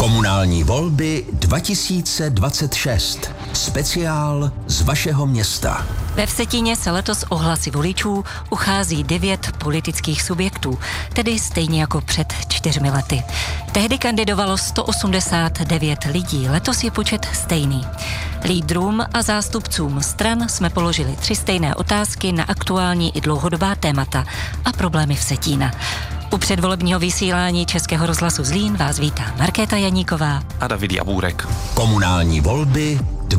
Komunální volby 2026. Speciál z vašeho města. Ve Vsetíně se letos o hlasy voličů uchází 9 politických subjektů, tedy stejně jako před 4 lety. Tehdy kandidovalo 189 lidí, letos je počet stejný. Lídrům a zástupcům stran jsme položili 3 stejné otázky na aktuální i dlouhodobá témata a problémy Vsetína. U předvolebního vysílání Českého rozhlasu Zlín vás vítá Markéta Janíková a David Jabůrek. Komunální volby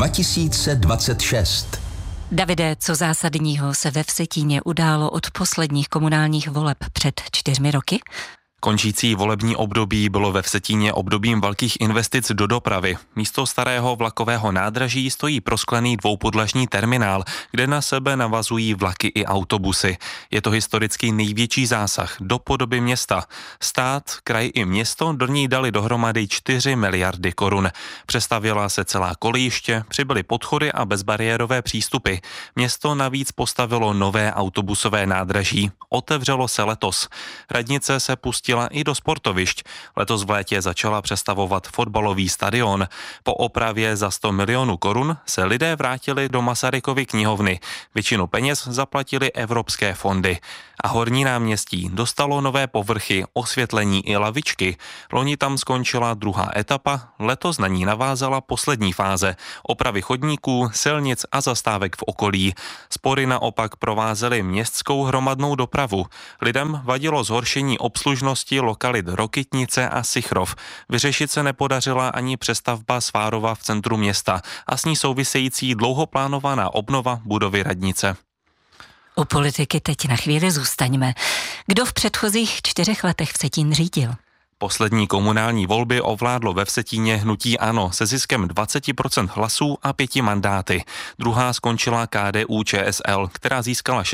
2026. Davide, co zásadního se ve Vsetíně událo od posledních komunálních voleb před 4 roky? Končící volební období bylo ve Vsetíně obdobím velkých investic do dopravy. Místo starého vlakového nádraží stojí prosklený dvoupodlažní terminál, kde na sebe navazují vlaky i autobusy. Je to historicky největší zásah do podoby města. Stát, kraj i město do ní dali dohromady 4 miliardy korun. Přestavěla se celá kolejiště, přibyly podchody a bezbariérové přístupy. Město navíc postavilo nové autobusové nádraží. Otevřelo se letos. Radnice se pustila i do sportovišť. Letos v létě začala přestavovat fotbalový stadion. Po opravě za 100 milionů korun se lidé vrátili do Masarykovy knihovny. Většinu peněz zaplatili evropské fondy. A Horní náměstí dostalo nové povrchy, osvětlení i lavičky. Loni tam skončila druhá etapa, letos na ní navázala poslední fáze. Opravy chodníků, silnic a zastávek v okolí. Spory naopak provázely městskou hromadnou dopravu. Lidem vadilo zhoršení obslužnosti lokalit Rokytnice a Sichrov. Vyřešit se nepodařila ani přestavba Svárova v centru města a s ní související dlouhoplánovaná obnova budovy radnice. U politiky teď na chvíli zůstaňme. Kdo v předchozích 4 letech Vsetín řídil? Poslední komunální volby ovládlo ve Vsetíně hnutí ANO se ziskem 20% hlasů a 5 mandáty. Druhá skončila KDU-ČSL, která získala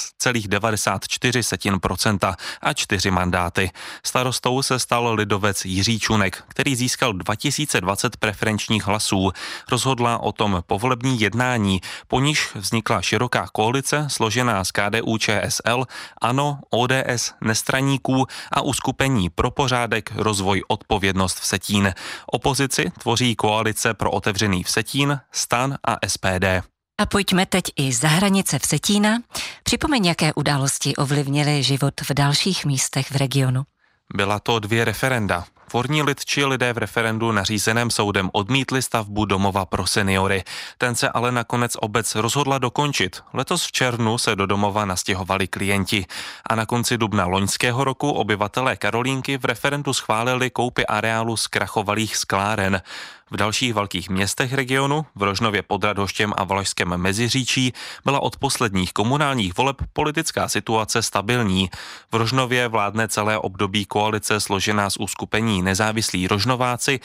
16,94% a 4 mandáty. Starostou se stal lidovec Jiří Čunek, který získal 2020 preferenčních hlasů. Rozhodla o tom povolební jednání, po níž vznikla široká koalice složená z KDU-ČSL, ANO, ODS, nestraníků a uskupení pro pořádek, rozvoj, odpovědnost Vsetín. Opozici tvoří koalice pro otevřený Vsetín, STAN a SPD. A pojďme teď i za hranice Vsetína. Připomeň, jaké události ovlivnily život v dalších místech v regionu. Byla to 2 referenda. Forní lid či lidé v referendu nařízeném soudem odmítli stavbu domova pro seniory. Ten se ale nakonec obec rozhodla dokončit. Letos v červnu se do domova nastěhovali klienti. A na konci dubna loňského roku obyvatelé Karolínky v referendu schválili koupi areálu zkrachovalých skláren. V dalších velkých městech regionu, v Rožnově pod Radhoštěm a Valašském Meziříčí, byla od posledních komunálních voleb politická situace stabilní. V Rožnově vládne celé období koalice složená z uskupení Nezávislí Rožnováci,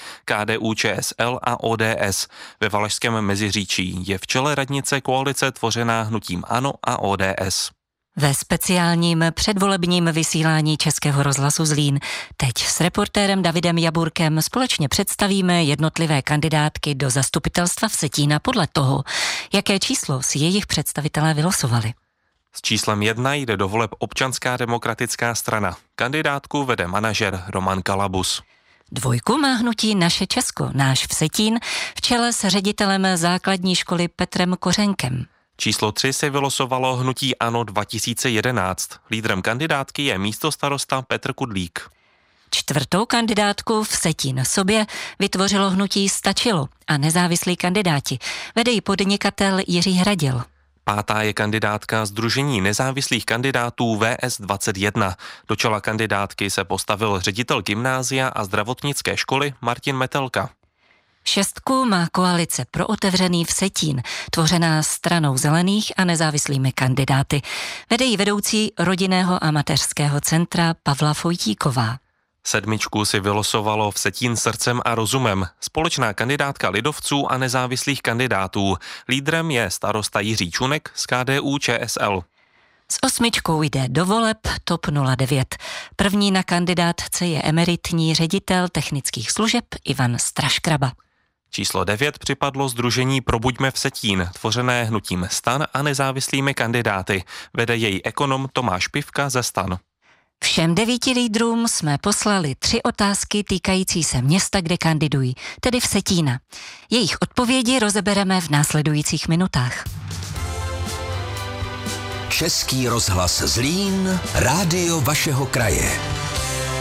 KDU-ČSL a ODS. Ve Valašském Meziříčí je v čele radnice koalice tvořená hnutím ANO a ODS. Ve speciálním předvolebním vysílání Českého rozhlasu Zlín teď s reportérem Davidem Jabůrkem společně představíme jednotlivé kandidátky do zastupitelstva Vsetína podle toho, jaké číslo si jejich představitelé vylosovali. S číslem 1 jde do voleb Občanská demokratická strana. Kandidátku vede manažer Roman Kalabus. 2 má hnutí Naše Česko, náš Vsetín, v čele s ředitelem základní školy Petrem Kořenkem. Číslo 3 si vylosovalo hnutí ANO 2011. Lídrem kandidátky je místostarosta Petr Kudlík. 4. kandidátku Vsetín sobě vytvořilo hnutí Stačilo a nezávislí kandidáti. Vede ji podnikatel Jiří Hradil. 5. je kandidátka Sdružení nezávislých kandidátů VS21. Do čela kandidátky se postavil ředitel gymnázia a zdravotnické školy Martin Metelka. 6. má koalice pro otevřený Vsetín, tvořená stranou zelených a nezávislými kandidáty. Vede ji vedoucí rodinného a mateřského centra Pavla Fojtíková. 7. si vylosovalo Vsetín srdcem a rozumem. Společná kandidátka lidovců a nezávislých kandidátů. Lídrem je starosta Jiří Čunek z KDU-ČSL. S 8 jde do voleb TOP 09. První na kandidátce je emeritní ředitel technických služeb Ivan Straškraba. Číslo 9 připadlo Sdružení Probuďme Vsetín, tvořené hnutím STAN a nezávislými kandidáty. Vede jej ekonom Tomáš Pivka ze STAN. Všem 9 lídrům jsme poslali 3 otázky týkající se města, kde kandidují, tedy Vsetína. Jejich odpovědi rozebereme v následujících minutách. Český rozhlas Zlín, rádio vašeho kraje.